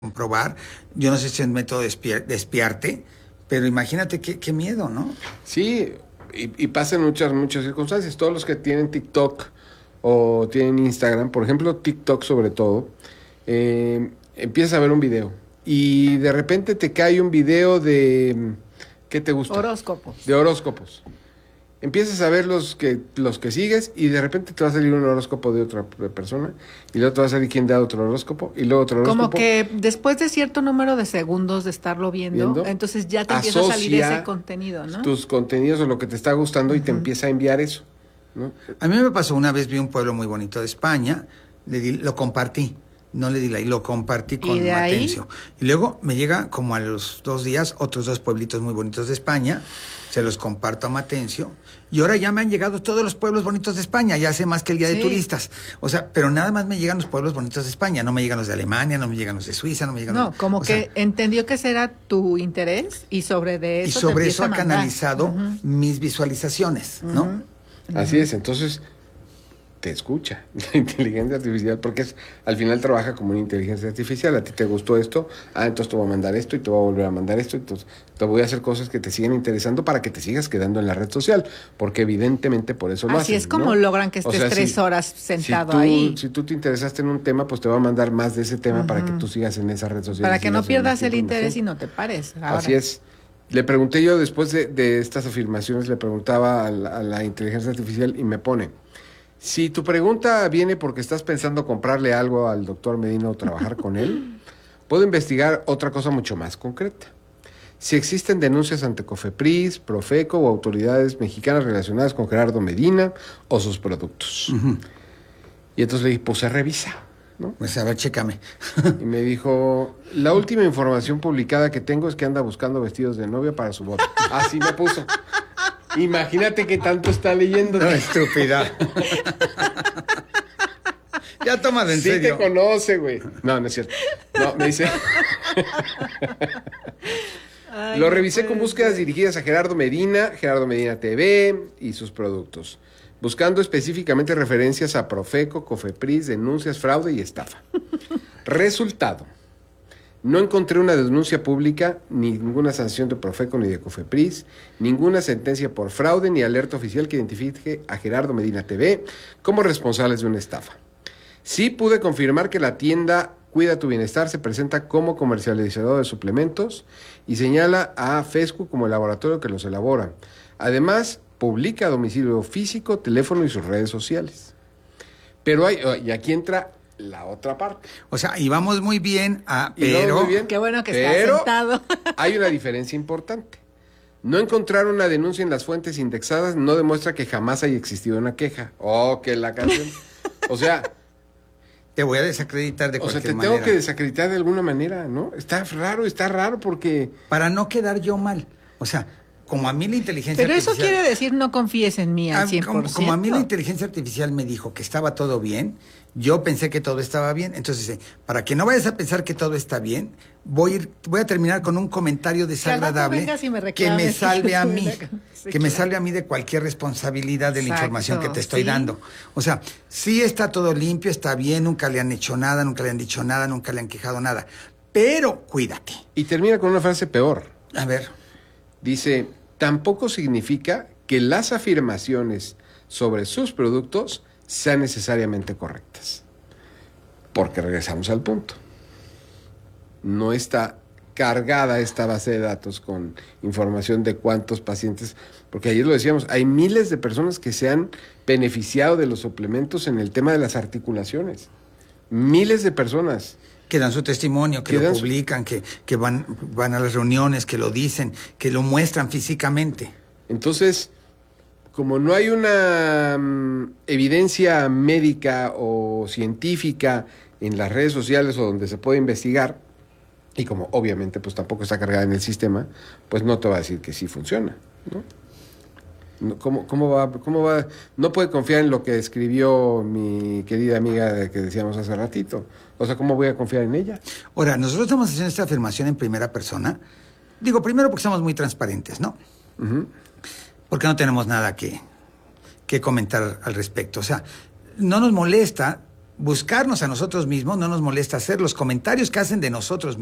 comprobar. Yo no sé si es un método de espiarte, pero imagínate qué miedo, ¿no? Sí, y pasa en muchas circunstancias. Todos los que tienen TikTok o tienen Instagram, por ejemplo, TikTok sobre todo, empiezas a ver un video y de repente te cae un video de... ¿Qué te gusta? Horóscopos. De horóscopos. Empiezas a ver los que sigues y de repente te va a salir un horóscopo de otra persona y luego te va a salir quien da otro horóscopo y luego otro horóscopo. Como que después de cierto número de segundos de estarlo viendo, entonces ya te empieza a salir ese contenido, ¿no? Tus contenidos o lo que te está gustando y te empieza a enviar eso, ¿no? A mí me pasó una vez, vi un pueblo muy bonito de España, lo compartí. No le di like, lo compartí con Matencio. Y luego me llega como a los 2 días otros 2 pueblitos muy bonitos de España, se los comparto a Matencio, y ahora ya me han llegado todos los pueblos bonitos de España, ya sé más que el guía de turistas. O sea, pero nada más me llegan los pueblos bonitos de España, no me llegan los de Alemania, no me llegan los de Suiza, no me llegan los... como que entendió que ese era tu interés y sobre eso y sobre eso ha canalizado mis visualizaciones, ¿no? Así es, entonces... te escucha la inteligencia artificial, porque al final trabaja como una inteligencia artificial. A ti te gustó esto, entonces te voy a mandar esto y te voy a volver a mandar esto, entonces te voy a hacer cosas que te siguen interesando para que te sigas quedando en la red social, porque evidentemente por eso lo hacen. Así es como logran que estés 3 horas sentado ahí. Si tú te interesaste en un tema, pues te va a mandar más de ese tema para que tú sigas en esa red social. Para que no pierdas el interés y no te pares. Ahora. Así es. Le pregunté yo, después de estas afirmaciones, le preguntaba a la inteligencia artificial y me pone... si tu pregunta viene porque estás pensando comprarle algo al doctor Medina o trabajar con él, puedo investigar otra cosa mucho más concreta. Si existen denuncias ante Cofepris, Profeco o autoridades mexicanas relacionadas con Gerardo Medina o sus productos. Y entonces le dije, pues se revisa, ¿no? Pues a ver, chécame. Y me dijo, la última información publicada que tengo es que anda buscando vestidos de novia para su boda. Así me puso. Imagínate qué tanto está leyendo. No, estúpida. Ya toma de en serio. Sí te conoce, güey. No es cierto. No, me dice... Lo revisé con búsquedas dirigidas a Gerardo Medina TV y sus productos, buscando específicamente referencias a Profeco, Cofepris, denuncias, fraude y estafa. Resultado. No encontré una denuncia pública, ni ninguna sanción de Profeco ni de Cofepris, ninguna sentencia por fraude ni alerta oficial que identifique a Gerardo Medina TV como responsables de una estafa. Sí pude confirmar que la tienda Cuida tu Bienestar se presenta como comercializador de suplementos y señala a FESCU como el laboratorio que los elabora. Además, publica domicilio físico, teléfono y sus redes sociales. Pero y aquí entra la otra parte. O sea, íbamos muy bien, pero... Qué bueno que está sentado. Hay una diferencia importante. No encontrar una denuncia en las fuentes indexadas no demuestra que jamás haya existido una queja. Que la canción... O sea... te voy a desacreditar de cualquier manera. O sea, te tengo que desacreditar de alguna manera, ¿no? Está raro porque... para no quedar yo mal. O sea... como a mí la inteligencia Pero artificial... eso quiere decir no confíes en mí al 100%. Como a mí la inteligencia artificial me dijo que estaba todo bien, yo pensé que todo estaba bien. Entonces, para que no vayas a pensar que todo está bien, voy a terminar con un comentario desagradable que me salve a mí. Que me salve a mí de cualquier responsabilidad de la información que te estoy dando. O sea, sí está todo limpio, está bien, nunca le han hecho nada, nunca le han dicho nada, nunca le han quejado nada. Pero cuídate. Y termina con una frase peor. A ver. Dice... tampoco significa que las afirmaciones sobre sus productos sean necesariamente correctas. Porque regresamos al punto. No está cargada esta base de datos con información de cuántos pacientes, porque ayer lo decíamos, hay miles de personas que se han beneficiado de los suplementos en el tema de las articulaciones. Miles de personas. Que dan su testimonio, que lo publican, que van a las reuniones, que lo dicen, que lo muestran físicamente. Entonces, como no hay una evidencia médica o científica en las redes sociales o donde se puede investigar, y como obviamente pues tampoco está cargada en el sistema, pues no te va a decir que sí funciona, ¿no? ¿Cómo va? No puede confiar en lo que escribió mi querida amiga que decíamos hace ratito. O sea, ¿cómo voy a confiar en ella? Ahora, nosotros estamos haciendo esta afirmación en primera persona. Digo, primero porque somos muy transparentes, ¿no? Porque no tenemos nada que comentar al respecto. O sea, no nos molesta buscarnos a nosotros mismos, no nos molesta hacer los comentarios que hacen de nosotros mismos.